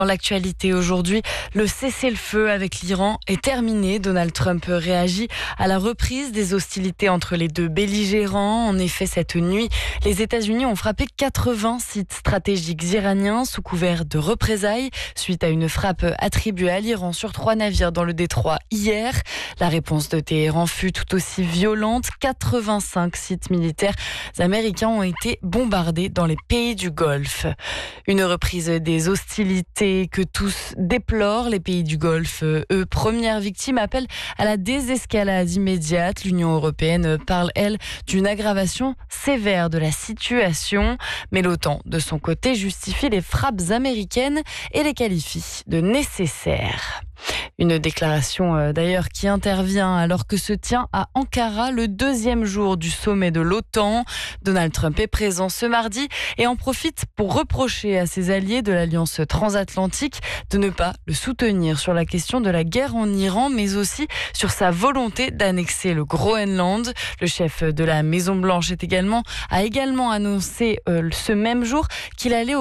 Dans l'actualité aujourd'hui, le cessez-le-feu avec l'Iran est terminé. Donald Trump réagit à la reprise des hostilités entre les deux belligérants. En effet, cette nuit, les États-Unis ont frappé 80 sites stratégiques iraniens sous couvert de représailles suite à une frappe attribuée à l'Iran sur 3 navires dans le détroit hier. La réponse de Téhéran fut tout aussi violente. 85 sites militaires américains ont été bombardés dans les pays du Golfe. Une reprise des hostilités que tous déplorent. Les pays du Golfe, eux, premières victimes, appellent à la désescalade immédiate. L'Union européenne parle, elle, d'une aggravation sévère de la situation. Mais l'OTAN, de son côté, justifie les frappes américaines et les qualifie de nécessaires. Une déclaration d'ailleurs qui intervient alors que se tient à Ankara le 2e jour du sommet de l'OTAN. Donald Trump est présent ce mardi et en profite pour reprocher à ses alliés de l'Alliance transatlantique de ne pas le soutenir sur la question de la guerre en Iran, mais aussi sur sa volonté d'annexer le Groenland. Le chef de la Maison-Blanche a également annoncé ce même jour qu'il allait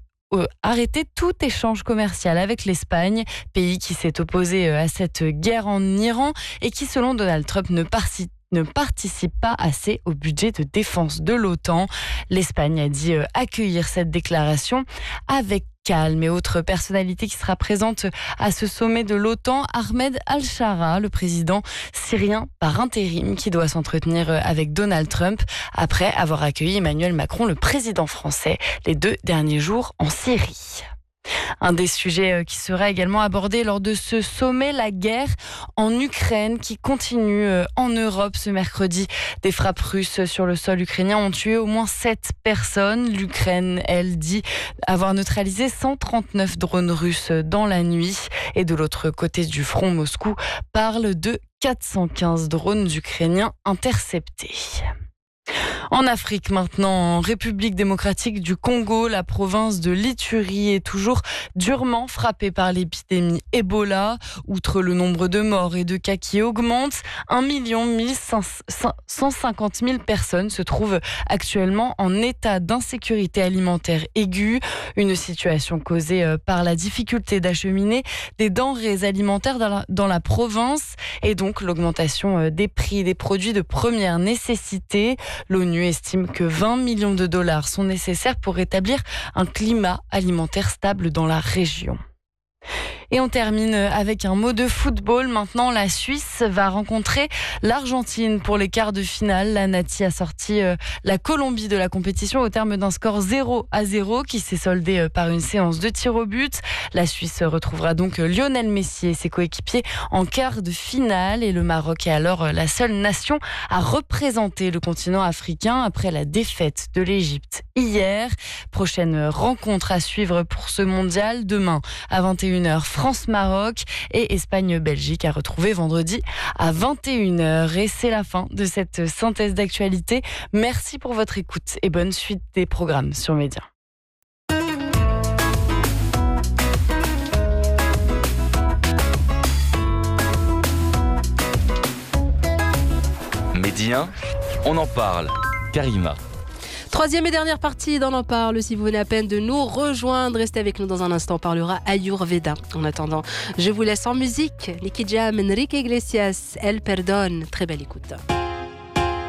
arrêter tout échange commercial avec l'Espagne, pays qui s'est opposé à cette guerre en Iran et qui, selon Donald Trump, ne participe pas assez au budget de défense de l'OTAN. L'Espagne a dit accueillir cette déclaration avec calme. Et autre personnalité qui sera présente à ce sommet de l'OTAN, Ahmed Al-Shara, le président syrien par intérim, qui doit s'entretenir avec Donald Trump après avoir accueilli Emmanuel Macron, le président français, les 2 derniers jours en Syrie. Un des sujets qui sera également abordé lors de ce sommet, la guerre en Ukraine qui continue en Europe ce mercredi. Des frappes russes sur le sol ukrainien ont tué au moins 7 personnes. L'Ukraine, elle, dit avoir neutralisé 139 drones russes dans la nuit. Et de l'autre côté du front, Moscou parle de 415 drones ukrainiens interceptés. En Afrique maintenant, en République démocratique du Congo, la province de l'Ituri est toujours durement frappée par l'épidémie Ebola. Outre le nombre de morts et de cas qui augmente, 1 150 000 personnes se trouvent actuellement en état d'insécurité alimentaire aiguë. Une situation causée par la difficulté d'acheminer des denrées alimentaires dans la province et donc l'augmentation des prix des produits de première nécessité. L'ONU estime que 20 millions de dollars sont nécessaires pour rétablir un climat alimentaire stable dans la région. Et on termine avec un mot de football. Maintenant, la Suisse va rencontrer l'Argentine pour les quarts de finale. La Nati a sorti la Colombie de la compétition au terme d'un score 0-0 qui s'est soldé par une séance de tir au but. La Suisse retrouvera donc Lionel Messi et ses coéquipiers en quart de finale. Et le Maroc est alors la seule nation à représenter le continent africain après la défaite de l'Égypte hier. Prochaine rencontre à suivre pour ce mondial demain à 21h. France-Maroc et Espagne-Belgique à retrouver vendredi à 21h. Et c'est la fin de cette synthèse d'actualité. Merci pour votre écoute et bonne suite des programmes sur Média. Média, on en parle. Karima. 3e et dernière partie d'On en parle. Si vous venez à peine de nous rejoindre, restez avec nous dans un instant. On parlera Ayurveda. En attendant, je vous laisse en musique. Nicky Jam, Enrique Iglesias, El Perdón. Très belle écoute.